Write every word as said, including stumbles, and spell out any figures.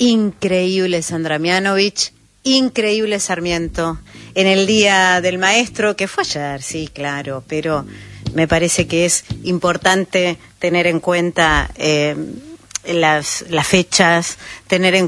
Increíble Sandra Mianovich, increíble Sarmiento. En el Día del Maestro, que fue ayer, sí, claro, pero me parece que es importante tener en cuenta eh, las, las fechas, tener en